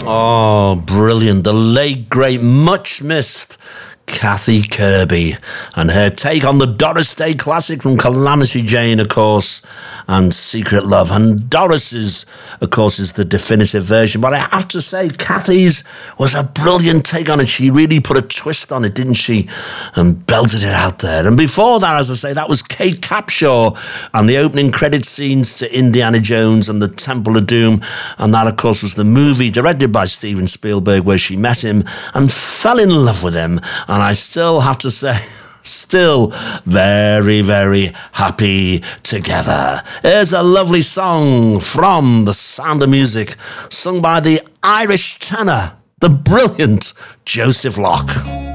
Oh, brilliant. The late, great, much missed Kathy Kirby and her take on the Doris Day classic from Calamity Jane, of course, and Secret Love. And Doris's, of course, is the definitive version. But I have to say, Kathy's was a brilliant take on it. She really put a twist on it, didn't she? And belted it out there. And before that, as I say, that was Kate Capshaw and the opening credit scenes to Indiana Jones and the Temple of Doom. And that, of course, was the movie directed by Steven Spielberg where she met him and fell in love with him. And I still have to say, still very, very happy together. Here's a lovely song from The Sound of Music, sung by the Irish tenor, the brilliant Joseph Locke.